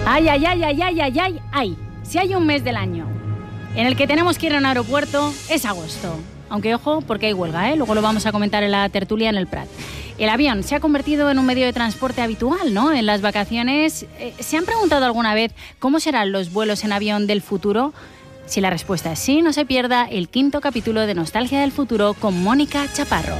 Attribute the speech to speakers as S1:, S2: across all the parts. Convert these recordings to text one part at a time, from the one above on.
S1: Ay, ay, ay, ay, ay, ay, ay, ay. Si hay un mes del año en el que tenemos que ir a un aeropuerto, es agosto. Aunque ojo, porque hay huelga, ¿eh? Luego lo vamos a comentar en la tertulia en el Prat. El avión se ha convertido en un medio de transporte habitual, ¿no? En las vacaciones, ¿se han preguntado alguna vez cómo serán los vuelos en avión del futuro? Si la respuesta es sí, no se pierda el 5º capítulo de Nostalgia del Futuro con Mónica Chaparro.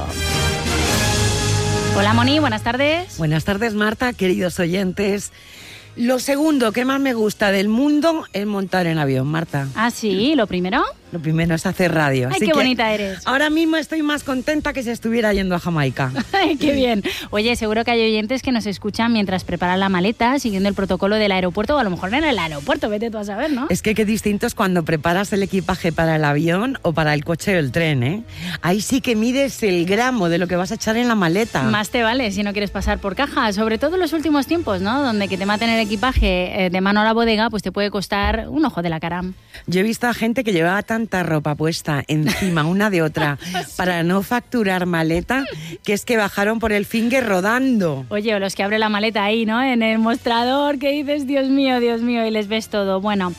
S1: Hola, Moni, buenas tardes.
S2: Buenas tardes, Marta, queridos oyentes. Lo segundo que más me gusta del mundo es montar en avión, Marta.
S1: Ah, sí, ¿lo primero?
S2: Lo primero es hacer radio.
S1: Ay,
S2: así
S1: qué
S2: que
S1: bonita eres.
S2: Ahora mismo estoy más contenta que si estuviera yendo a Jamaica.
S1: Ay, qué bien. Oye, seguro que hay oyentes que nos escuchan mientras preparan la maleta, siguiendo el protocolo del aeropuerto, o a lo mejor en el aeropuerto, vete tú a saber, ¿no?
S2: Es que qué distinto es cuando preparas el equipaje para el avión o para el coche o el tren, ¿eh? Ahí sí que mides el gramo de lo que vas a echar en la maleta.
S1: Más te vale si no quieres pasar por caja, sobre todo en los últimos tiempos, ¿no? Donde que te maten el equipaje de mano a la bodega, pues te puede costar un ojo de la cara.
S2: Yo he visto a gente que llevaba tanta ropa puesta encima una de otra para no facturar maleta, que es que bajaron por el finger rodando.
S1: Oye, o los que abren la maleta ahí, ¿no? En el mostrador, que dices, Dios mío, y les ves todo. Bueno,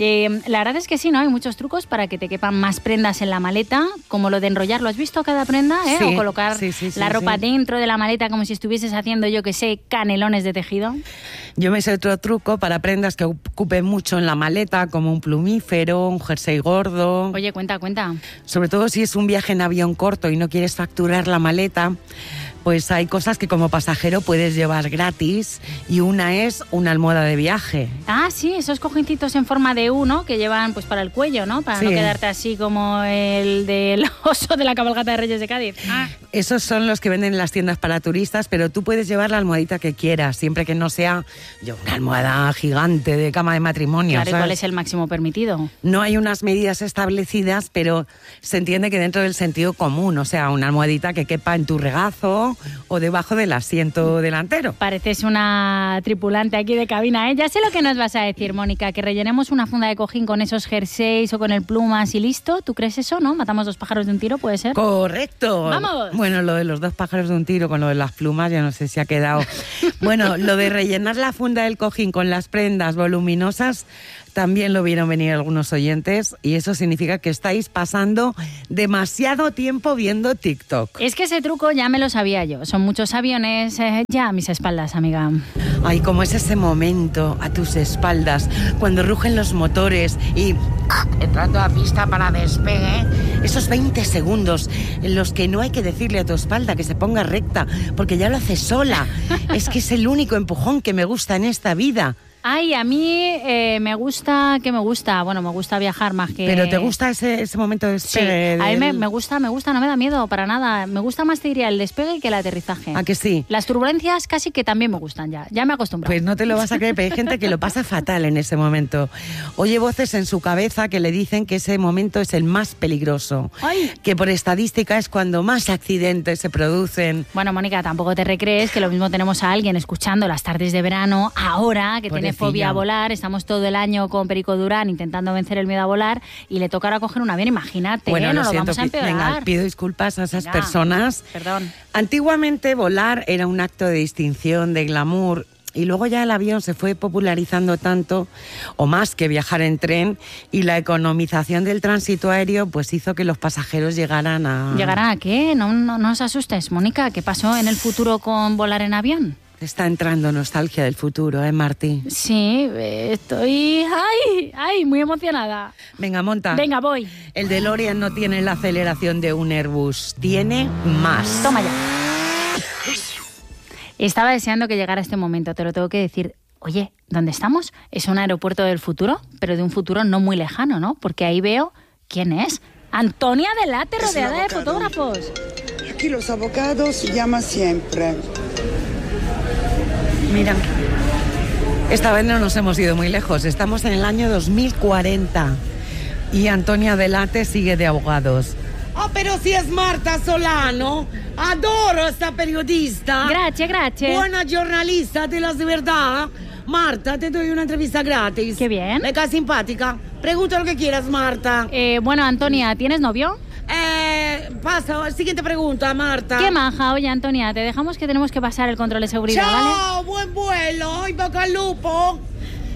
S1: la verdad es que sí, ¿no? Hay muchos trucos para que te quepan más prendas en la maleta, como lo de enrollar, ¿lo has visto cada prenda?
S2: Sí,
S1: o colocar la ropa
S2: sí.
S1: dentro de la maleta como si estuvieses haciendo, yo que sé, canelones de tejido.
S2: Yo me sé otro truco para prendas que ocupen mucho en la maleta, como un plumífero, un jersey gordo.
S1: Oye, cuenta.
S2: Sobre todo si es un viaje en avión corto y no quieres facturar la maleta, pues hay cosas que como pasajero puedes llevar gratis, y una es una almohada de viaje.
S1: Ah, sí, esos cojincitos en forma de U, ¿no? Que llevan pues para el cuello, ¿no? Para no quedarte así como el del oso de la cabalgata de Reyes de Cádiz. Ah.
S2: Esos son los que venden en las tiendas para turistas, pero tú puedes llevar la almohadita que quieras, siempre que no sea una almohada gigante de cama de matrimonio.
S1: Claro,
S2: ¿sabes?
S1: ¿y cuál es el máximo permitido?
S2: No hay unas medidas establecidas, pero se entiende que dentro del sentido común, o sea, una almohadita que quepa en tu regazo o debajo del asiento delantero.
S1: Pareces una tripulante aquí de cabina, ¿eh? Ya sé lo que nos vas a decir, Mónica, que rellenemos una funda de cojín con esos jerseys o con el plumas y listo. ¿Tú crees eso, no? ¿Matamos 2 pájaros de un tiro, puede ser?
S2: ¡Correcto!
S1: ¡Vamos!
S2: Bueno, lo de los 2 pájaros de un tiro con lo de las plumas ya no sé si ha quedado. Bueno, lo de rellenar la funda del cojín con las prendas voluminosas también lo vieron venir algunos oyentes, y eso significa que estáis pasando demasiado tiempo viendo TikTok.
S1: Es que ese truco ya me lo sabía yo. Son muchos aviones ya a mis espaldas, amiga.
S2: Ay, cómo es ese momento a tus espaldas, cuando rugen los motores y entrando a pista para despegue. Esos 20 segundos en los que no hay que decirle a tu espalda que se ponga recta, porque ya lo hace sola. Es que es el único empujón que me gusta en esta vida.
S1: Ay, a mí me gusta, ¿qué me gusta? Bueno, me gusta viajar más que...
S2: ¿Pero te gusta ese momento de despegue?
S1: Sí, a mí me gusta, no me da miedo para nada. Me gusta más, te diría, el despegue que el aterrizaje.
S2: ¿A que sí?
S1: Las turbulencias casi que también me gustan ya me he acostumbrado.
S2: Pues no te lo vas a creer, pero hay gente que lo pasa fatal en ese momento. Oye voces en su cabeza que le dicen que ese momento es el más peligroso.
S1: ¡Ay!
S2: Que por estadística es cuando más accidentes se producen.
S1: Bueno, Mónica, tampoco te recrees que lo mismo tenemos a alguien escuchando las tardes de verano ahora, que tiene fobia a volar. Estamos todo el año con Perico Durán intentando vencer el miedo a volar y le tocará coger un avión, imagínate.
S2: Bueno,
S1: no lo
S2: siento,
S1: vamos a empeorar.
S2: venga, pido disculpas a esas personas.
S1: Perdón.
S2: Antiguamente volar era un acto de distinción, de glamour, y luego ya el avión se fue popularizando tanto, o más que viajar en tren, y la economización del tránsito aéreo pues hizo que los pasajeros llegaran a...
S1: ¿Llegarán a qué? No os asustes, Mónica. ¿Qué pasó en el futuro con volar en avión?
S2: Te está entrando nostalgia del futuro, Martí?
S1: Sí, estoy... ¡Ay! Muy emocionada.
S2: Venga, monta.
S1: Venga, voy.
S2: El DeLorean no tiene la aceleración de un Airbus, tiene más.
S1: Toma ya. Estaba deseando que llegara este momento, te lo tengo que decir. Oye, ¿dónde estamos? Es un aeropuerto del futuro, pero de un futuro no muy lejano, ¿no? Porque ahí veo... ¿Quién es? Antonia Delate, rodeada de fotógrafos.
S3: Aquí los abogados llaman siempre.
S2: Mira, esta vez no nos hemos ido muy lejos. Estamos en el año 2040 y Antonia Delate sigue de abogados. Oh, pero si es Marta Solano. Adoro esta periodista.
S1: Gracias.
S2: Buena giornalista, te las de verdad. Marta, te doy una entrevista gratis.
S1: Qué bien.
S2: Me cae simpática. Pregunta lo que quieras, Marta.
S1: Bueno, Antonia, ¿tienes novio?
S2: Pasa, siguiente pregunta, Marta.
S1: Qué maja. Oye, Antonia, te dejamos que tenemos que pasar el control de seguridad,
S2: Chao,
S1: ¿vale?
S2: buen vuelo y boca al lupo.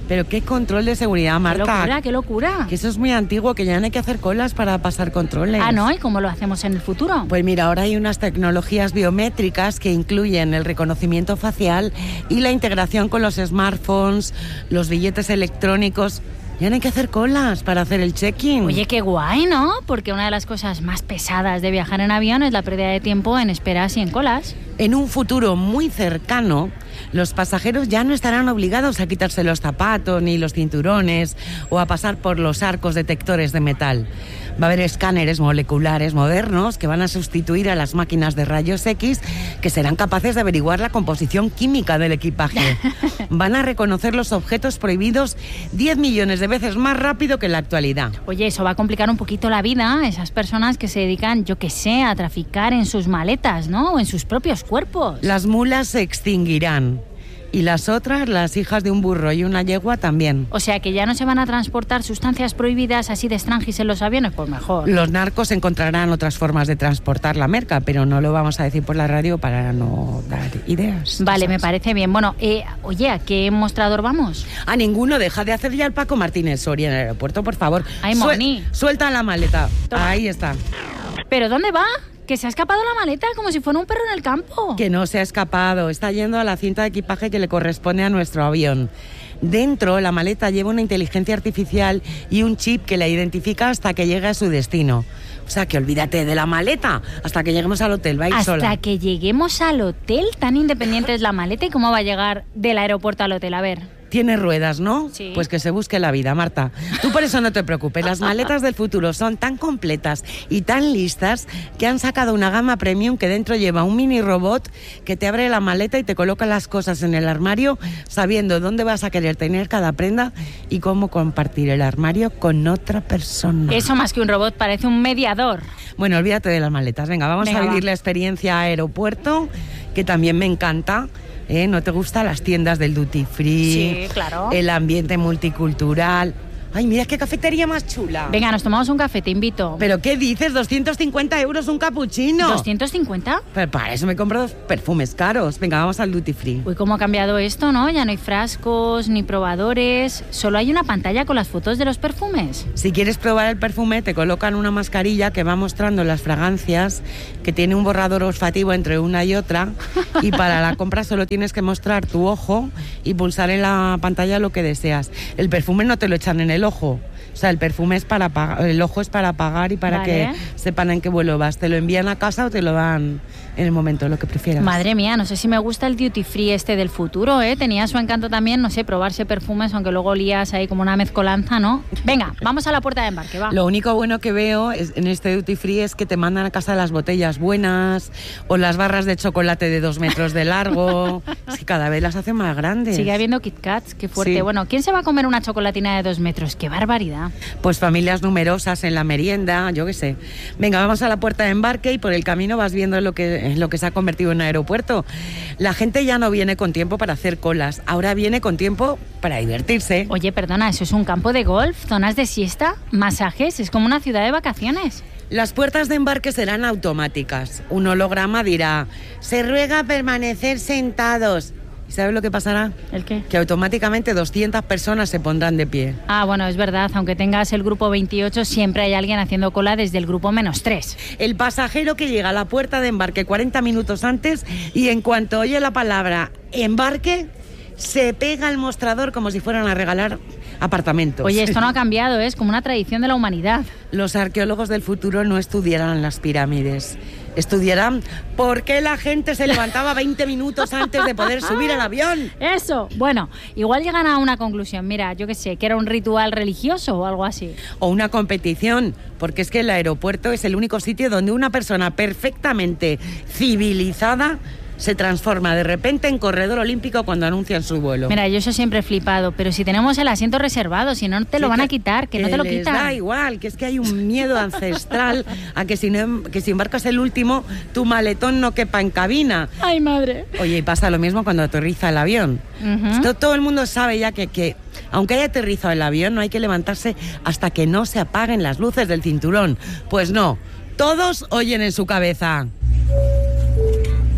S2: Pero qué control de seguridad, Marta.
S1: Qué locura.
S2: Que eso es muy antiguo, que ya no hay que hacer colas para pasar controles.
S1: Ah, ¿no? ¿Y cómo lo hacemos en el futuro?
S2: Pues mira, ahora hay unas tecnologías biométricas que incluyen el reconocimiento facial y la integración con los smartphones, los billetes electrónicos. Ya no hay que hacer colas para hacer el check-in.
S1: Oye, qué guay, ¿no? Porque una de las cosas más pesadas de viajar en avión es la pérdida de tiempo en esperas y en colas.
S2: En un futuro muy cercano, los pasajeros ya no estarán obligados a quitarse los zapatos ni los cinturones o a pasar por los arcos detectores de metal. Va a haber escáneres moleculares modernos que van a sustituir a las máquinas de rayos X, que serán capaces de averiguar la composición química del equipaje. Van a reconocer los objetos prohibidos 10 millones de veces más rápido que en la actualidad.
S1: Oye, eso va a complicar un poquito la vida a esas personas que se dedican, yo qué sé, a traficar en sus maletas, ¿no? O en sus propios cuerpos.
S2: Las mulas se extinguirán. Y las otras, las hijas de un burro y una yegua, también.
S1: O sea, que ya no se van a transportar sustancias prohibidas así de extranjis en los aviones, pues mejor.
S2: Los narcos encontrarán otras formas de transportar la merca, pero no lo vamos a decir por la radio para no dar ideas.
S1: Vale, me parece bien. Bueno, oye, ¿a qué mostrador vamos?
S2: A ninguno, deja de hacer ya el Paco Martínez Soria en el aeropuerto, por favor.
S1: Ay, Moni.
S2: Suelta la maleta.
S1: Toma.
S2: Ahí está.
S1: ¿Pero dónde va? Que se ha escapado la maleta como si fuera un perro en el campo.
S2: Que no se ha escapado, está yendo a la cinta de equipaje que le corresponde a nuestro avión. Dentro, la maleta lleva una inteligencia artificial y un chip que la identifica hasta que llegue a su destino. O sea, que olvídate de la maleta hasta que lleguemos al hotel, va a ir sola.
S1: Hasta que lleguemos al hotel, tan independiente es la maleta. ¿Y cómo va a llegar del aeropuerto al hotel? A ver.
S2: Tiene ruedas, ¿no?
S1: Sí.
S2: Pues que se busque la vida, Marta. Tú por eso no te preocupes. Las maletas del futuro son tan completas y tan listas que han sacado una gama premium que dentro lleva un mini robot que te abre la maleta y te coloca las cosas en el armario sabiendo dónde vas a querer tener cada prenda y cómo compartir el armario con otra persona.
S1: Eso más que un robot parece un mediador.
S2: Bueno, olvídate de las maletas. Venga, vamos a vivir la experiencia aeropuerto, que también me encanta. ¿No te gustan las tiendas del duty free?
S1: Sí, claro.
S2: El ambiente multicultural. Ay, mira qué cafetería más chula.
S1: Venga, nos tomamos un café, te invito.
S2: ¿Pero qué dices? 250 euros un capuchino.
S1: ¿250?
S2: Pero para eso me compro 2 perfumes caros. Venga, vamos al duty free.
S1: Uy, cómo ha cambiado esto, ¿no? Ya no hay frascos ni probadores. Solo hay una pantalla con las fotos de los perfumes.
S2: Si quieres probar el perfume, te colocan una mascarilla que va mostrando las fragancias, que tiene un borrador olfativo entre una y otra. Y para la compra solo tienes que mostrar tu ojo y pulsar en la pantalla lo que deseas. El perfume no te lo echan en el ojo. O sea, el perfume es para pagar, el ojo es para pagar y para que sepan en qué vuelo vas. Te lo envían a casa o te lo dan en el momento, lo que prefieras.
S1: Madre mía, no sé si me gusta el duty free este del futuro, ¿eh? Tenía su encanto también, no sé, probarse perfumes, aunque luego olías ahí como una mezcolanza, ¿no? Venga, vamos a la puerta de embarque, va.
S2: Lo único bueno que veo en este duty free es que te mandan a casa las botellas buenas o las barras de chocolate de 2 metros de largo. Es que cada vez las hacen más grandes.
S1: Sigue habiendo Kit Kats, qué fuerte.
S2: Sí.
S1: Bueno, ¿quién se va a comer una chocolatina de 2 metros? ¡Qué barbaridad!
S2: Pues familias numerosas en la merienda, yo qué sé. Venga, vamos a la puerta de embarque y por el camino vas viendo lo que se ha convertido en un aeropuerto. La gente ya no viene con tiempo para hacer colas, ahora viene con tiempo para divertirse.
S1: Oye, perdona, ¿eso es un campo de golf? ¿Zonas de siesta? ¿Masajes? Es como una ciudad de vacaciones.
S2: Las puertas de embarque serán automáticas. Un holograma dirá: se ruega permanecer sentados. ¿Y sabes lo que pasará?
S1: ¿El qué?
S2: Que automáticamente 200 personas se pondrán de pie.
S1: Ah, bueno, es verdad. Aunque tengas el grupo 28, siempre hay alguien haciendo cola desde el grupo -3.
S2: El pasajero que llega a la puerta de embarque 40 minutos antes y en cuanto oye la palabra embarque, se pega al mostrador como si fueran a regalar apartamentos.
S1: Oye, esto no ha cambiado, es como una tradición de la humanidad.
S2: Los arqueólogos del futuro no estudiarán las pirámides. Estudiarán por qué la gente se levantaba 20 minutos antes de poder subir al avión.
S1: Eso. Bueno, igual llegan a una conclusión. Mira, yo qué sé, que era un ritual religioso o algo así.
S2: O una competición, porque es que el aeropuerto es el único sitio donde una persona perfectamente civilizada se transforma de repente en corredor olímpico cuando anuncian su vuelo.
S1: Mira, yo eso siempre he flipado, pero si tenemos el asiento reservado, si no te lo van a quitar, que no te lo quitan.
S2: Da igual, que es que hay un miedo ancestral a que si embarcas el último, tu maletón no quepa en cabina.
S1: ¡Ay, madre!
S2: Oye, y pasa lo mismo cuando aterriza el avión. Todo el mundo sabe ya que aunque haya aterrizado el avión, no hay que levantarse hasta que no se apaguen las luces del cinturón. Pues no, todos oyen en su cabeza: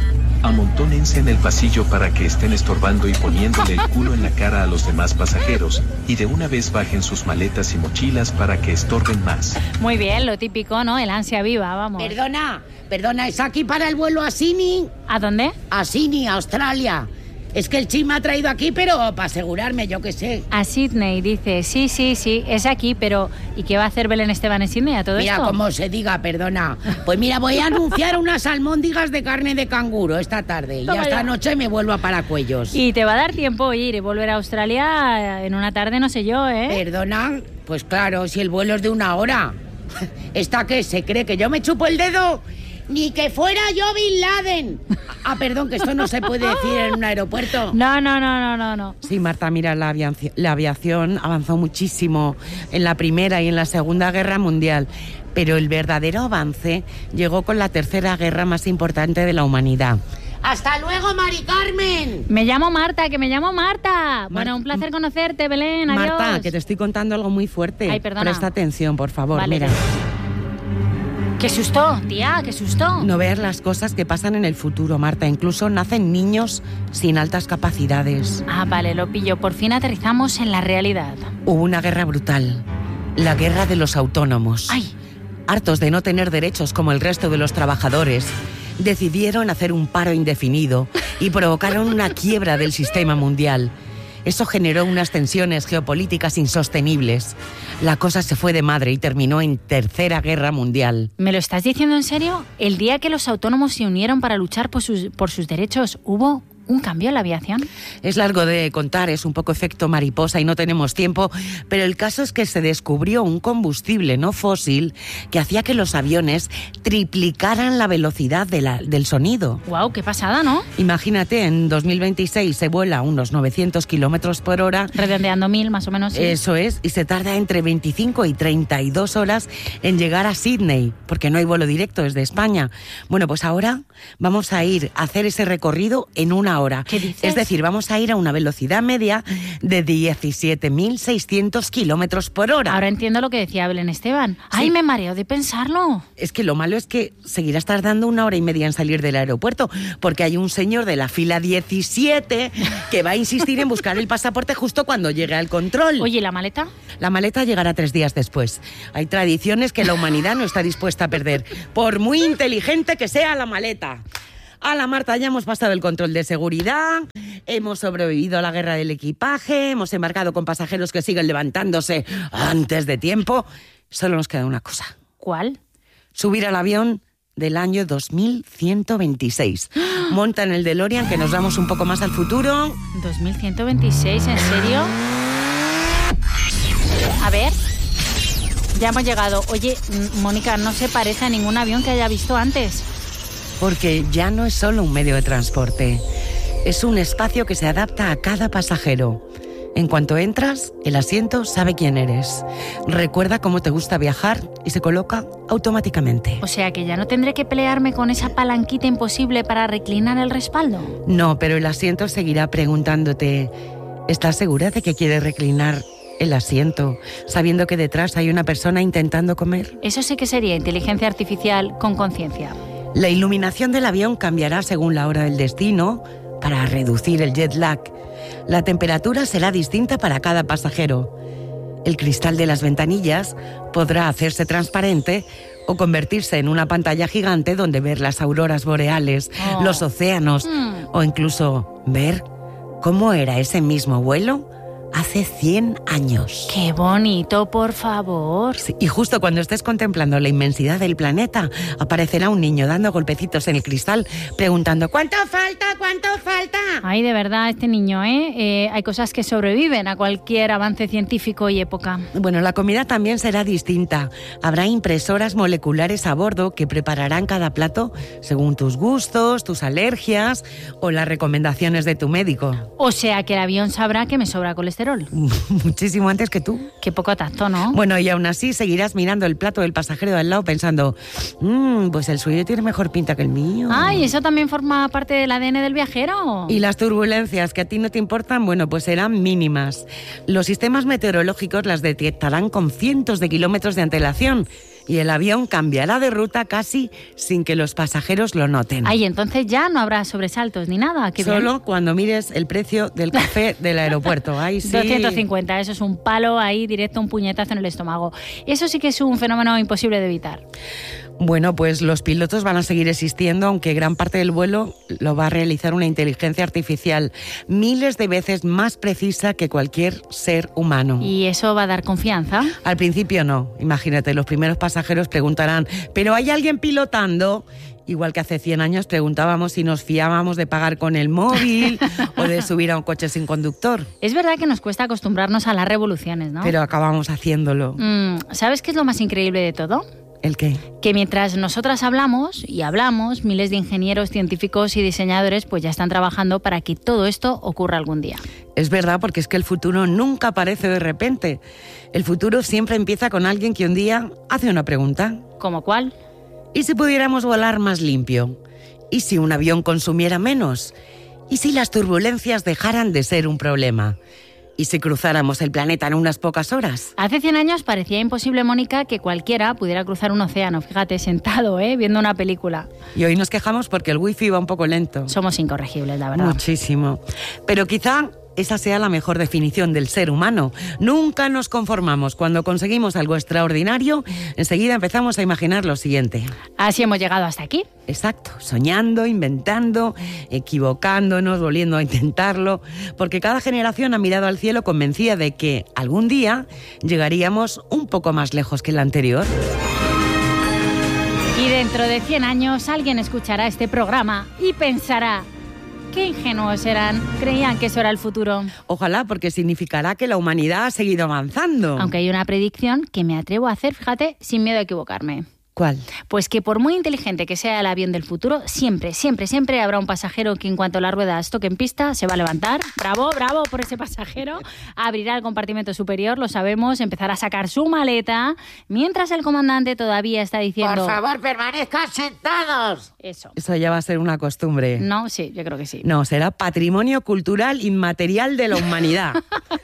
S4: Amontónense en el pasillo para que estén estorbando y poniéndole el culo en la cara a los demás pasajeros, y de una vez bajen sus maletas y mochilas para que estorben más.
S1: Muy bien, lo típico, ¿no? El ansia viva, vamos.
S2: Perdona, ¿es aquí para el vuelo a Sydney?
S1: ¿A dónde?
S2: A Sydney, Australia. Es que el Chi me ha traído aquí, pero para asegurarme, yo qué sé.
S1: A Sydney, dice. Sí, es aquí, pero ¿y qué va a hacer Belén Esteban en Sydney a todo esto?
S2: Mira, como se diga, perdona. Pues mira, voy a anunciar unas almóndigas de carne de canguro esta tarde.
S1: Toma
S2: y esta
S1: ya.
S2: noche me vuelvo a Paracuellos.
S1: Y te va a dar tiempo ir y volver a Australia en una tarde, no sé yo, ¿eh?
S2: Perdona, pues claro, si el vuelo es de 1 hora. ¿Esta qué? ¿Se cree que yo me chupo el dedo? Ni que fuera yo Bin Laden. Perdón, que esto no se puede decir en un aeropuerto.
S1: No.
S2: Sí, Marta, mira, la aviación avanzó muchísimo en la Primera y en la Segunda Guerra Mundial, pero el verdadero avance llegó con la Tercera Guerra más importante de la humanidad. ¡Hasta luego, Mari Carmen!
S1: Me llamo Marta, Bueno, un placer conocerte, Belén, adiós.
S2: Marta, que te estoy contando algo muy fuerte.
S1: Ay, perdona.
S2: Presta atención, por favor,
S1: Vale.
S2: mira.
S1: ¡Qué susto, tía, qué susto!
S2: No veas las cosas que pasan en el futuro, Marta. Incluso nacen niños sin altas capacidades.
S1: Vale, lo pillo. Por fin aterrizamos en la realidad.
S2: Hubo una guerra brutal. La guerra de los autónomos.
S1: ¡Ay!
S2: Hartos de no tener derechos como el resto de los trabajadores, decidieron hacer un paro indefinido y provocaron una quiebra del sistema mundial. Eso generó unas tensiones geopolíticas insostenibles. La cosa se fue de madre y terminó en Tercera Guerra Mundial.
S1: ¿Me lo estás diciendo en serio? El día que los autónomos se unieron para luchar por sus derechos, ¿hubo un cambio en la aviación?
S2: Es largo de contar, es un poco efecto mariposa y no tenemos tiempo, pero el caso es que se descubrió un combustible no fósil que hacía que los aviones triplicaran la velocidad del sonido.
S1: ¡Guau, qué pasada, ¿no?
S2: Imagínate, en 2026 se vuela a unos 900 kilómetros por hora.
S1: Redondeando 1000, más o menos. Sí.
S2: Eso es, y se tarda entre 25 y 32 horas en llegar a Sydney, porque no hay vuelo directo desde España. Bueno, pues ahora vamos a ir a hacer ese recorrido en 1 hora.
S1: ¿Qué dices?
S2: Es decir, vamos a ir a una velocidad media de 17.600 kilómetros por hora.
S1: Ahora entiendo lo que decía Belén Esteban.
S2: Sí.
S1: ¡Ay, me mareo de pensarlo!
S2: Es que lo malo es que seguirás tardando 1 hora y media en salir del aeropuerto, porque hay un señor de la fila 17 que va a insistir en buscar el pasaporte justo cuando llegue al control.
S1: Oye, ¿y la maleta?
S2: La maleta llegará 3 días después. Hay tradiciones que la humanidad no está dispuesta a perder, por muy inteligente que sea la maleta. Hola, Marta, ya hemos pasado el control de seguridad, hemos sobrevivido a la guerra del equipaje, hemos embarcado con pasajeros que siguen levantándose antes de tiempo. Solo nos queda una cosa.
S1: ¿Cuál?
S2: Subir al avión del año 2126. Monta en el DeLorean, que nos vamos un poco más al futuro.
S1: 2126, ¿en serio? A ver. Ya hemos llegado. Oye, Mónica, no se parece a ningún avión que haya visto antes.
S2: Porque ya no es solo un medio de transporte. Es un espacio que se adapta a cada pasajero. En cuanto entras, el asiento sabe quién eres. Recuerda cómo te gusta viajar y se coloca automáticamente.
S1: O sea que ya no tendré que pelearme con esa palanquita imposible para reclinar el respaldo.
S2: No, pero el asiento seguirá preguntándote: ¿estás segura de que quieres reclinar el asiento, sabiendo que detrás hay una persona intentando comer?
S1: Eso sí que sería inteligencia artificial con conciencia.
S2: La iluminación del avión cambiará según la hora del destino para reducir el jet lag. La temperatura será distinta para cada pasajero. El cristal de las ventanillas podrá hacerse transparente o convertirse en una pantalla gigante donde ver las auroras boreales, los océanos o incluso ver cómo era ese mismo vuelo hace 100 años.
S1: ¡Qué bonito, por favor!
S2: Sí, y justo cuando estés contemplando la inmensidad del planeta, aparecerá un niño dando golpecitos en el cristal, preguntando: ¿cuánto falta? ¿Cuánto falta?
S1: Ay, de verdad, este niño, hay cosas que sobreviven a cualquier avance científico y época.
S2: Bueno, la comida también será distinta. Habrá impresoras moleculares a bordo que prepararán cada plato según tus gustos, tus alergias o las recomendaciones de tu médico.
S1: O sea que el avión sabrá que me sobra colesterol.
S2: Muchísimo antes que tú.
S1: Qué poco tacto, ¿no?
S2: Bueno, y aún así seguirás mirando el plato del pasajero de al lado pensando: pues el suyo tiene mejor pinta que el mío.
S1: Ay, ¿eso también forma parte del ADN del viajero?
S2: Y las turbulencias que a ti no te importan, bueno, pues serán mínimas. Los sistemas meteorológicos las detectarán con cientos de kilómetros de antelación y el avión cambiará de ruta casi sin que los pasajeros lo noten.
S1: Ay, entonces ya no habrá sobresaltos ni nada. Qué
S2: Solo
S1: bien.
S2: cuando mires el precio del café del aeropuerto. Ahí sí.
S1: 250, eso es un palo ahí directo, un puñetazo en el estómago. Eso sí que es un fenómeno imposible de evitar.
S2: Bueno, pues los pilotos van a seguir existiendo, aunque gran parte del vuelo lo va a realizar una inteligencia artificial miles de veces más precisa que cualquier ser humano.
S1: ¿Y eso va a dar confianza?
S2: Al principio no. Imagínate, los primeros pasajeros preguntarán, ¿pero hay alguien pilotando? Igual que hace 100 años preguntábamos si nos fiábamos de pagar con el móvil o de subir a un coche sin conductor.
S1: Es verdad que nos cuesta acostumbrarnos a las revoluciones, ¿no?
S2: Pero acabamos haciéndolo.
S1: ¿Sabes qué es lo más increíble de todo?
S2: ¿El qué?
S1: Que mientras nosotras hablamos y hablamos, miles de ingenieros, científicos y diseñadores pues ya están trabajando para que todo esto ocurra algún día.
S2: Es verdad, porque es que el futuro nunca aparece de repente. El futuro siempre empieza con alguien que un día hace una pregunta.
S1: ¿Cómo cuál?
S2: ¿Y si pudiéramos volar más limpio? ¿Y si un avión consumiera menos? ¿Y si las turbulencias dejaran de ser un problema? ¿Y si cruzáramos el planeta en unas pocas horas?
S1: Hace 100 años parecía imposible, Mónica, que cualquiera pudiera cruzar un océano, fíjate, sentado, viendo una película.
S2: Y hoy nos quejamos porque el wifi va un poco lento.
S1: Somos incorregibles, la verdad.
S2: Muchísimo. Pero quizá esa sea la mejor definición del ser humano. Nunca nos conformamos. Cuando conseguimos algo extraordinario, enseguida empezamos a imaginar lo siguiente.
S1: Así hemos llegado hasta aquí.
S2: Exacto, soñando, inventando, equivocándonos, volviendo a intentarlo, porque cada generación ha mirado al cielo convencida de que algún día llegaríamos un poco más lejos que la anterior.
S1: Y dentro de 100 años alguien escuchará este programa y pensará: qué ingenuos eran, creían que eso era el futuro.
S2: Ojalá, porque significará que la humanidad ha seguido avanzando.
S1: Aunque hay una predicción que me atrevo a hacer, fíjate, sin miedo a equivocarme.
S2: ¿Cuál?
S1: Pues que por muy inteligente que sea el avión del futuro, siempre, siempre, siempre habrá un pasajero que en cuanto las ruedas toquen pista se va a levantar. Bravo, bravo por ese pasajero. Abrirá el compartimento superior, lo sabemos, empezará a sacar su maleta, mientras el comandante todavía está diciendo:
S5: por favor, permanezcan sentados.
S2: Eso ya va a ser una costumbre.
S1: No, sí, yo creo que sí.
S2: No, será patrimonio cultural inmaterial de la humanidad.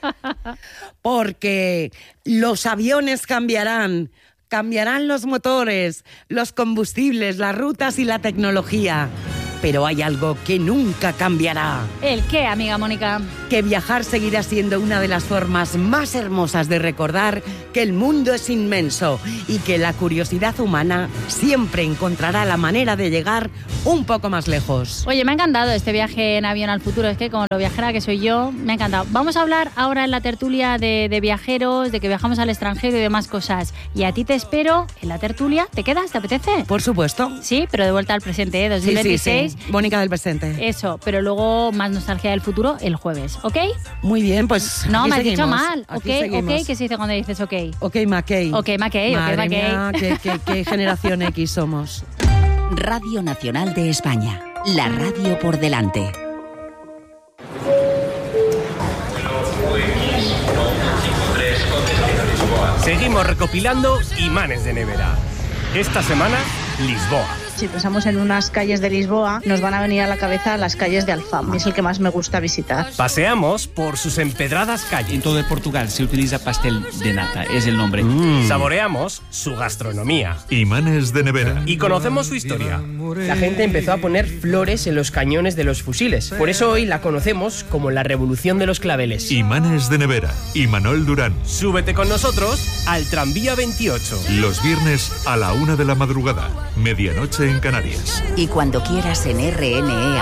S2: Porque los aviones cambiarán. Cambiarán los motores, los combustibles, las rutas y la tecnología. Pero hay algo que nunca cambiará.
S1: ¿El qué, amiga Mónica?
S2: Que viajar seguirá siendo una de las formas más hermosas de recordar que el mundo es inmenso y que la curiosidad humana siempre encontrará la manera de llegar un poco más lejos.
S1: Oye, me ha encantado este viaje en avión al futuro. Es que como lo viajera que soy yo, me ha encantado. Vamos a hablar ahora en la tertulia de viajeros, de que viajamos al extranjero y demás cosas. Y a ti te espero en la tertulia. ¿Te quedas? ¿Te apetece?
S2: Por supuesto.
S1: Sí, pero de vuelta al presente, 2026.
S2: Sí. Mónica del presente.
S1: Eso, pero luego más nostalgia del futuro el jueves, ¿ok?
S2: Muy bien, pues
S1: no,
S2: aquí
S1: me has
S2: seguimos.
S1: dicho mal.
S2: Aquí
S1: Ok,
S2: seguimos.
S1: ok, ¿qué se dice cuando dices ok?
S2: Ok, McKay.
S1: Ok, McKay, ok,
S2: Madre
S1: McKay.
S2: mía, qué generación X somos.
S6: Radio Nacional de España. La radio por delante.
S7: Seguimos recopilando imanes de nevera. Esta semana, Lisboa.
S8: Si pensamos en unas calles de Lisboa, nos van a venir a la cabeza las calles de Alfama. Es el que más me gusta visitar.
S7: Paseamos por sus empedradas calles.
S9: En todo Portugal se utiliza pastel de nata, es el nombre.
S7: Saboreamos su gastronomía.
S10: Imanes de nevera.
S7: Y conocemos su historia.
S11: La gente empezó a poner flores en los cañones de los fusiles. Por eso hoy la conocemos como la Revolución de los Claveles.
S10: Imanes de nevera. Imanol Durán.
S7: Súbete con nosotros al tranvía 28.
S10: Los viernes a la 1 de la madrugada. Medianoche en Canarias.
S6: Y cuando quieras en RNE